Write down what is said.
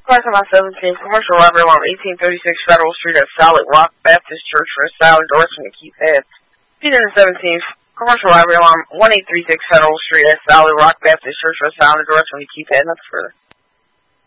Class of my 17, commercial robbery alarm 1836 Federal Street at Solid Rock Baptist Church for a style endorsement to keep head. 17, commercial robbery alarm 1836 Federal Street at Solid Rock Baptist Church for a style endorsement to keep head. Nothing further.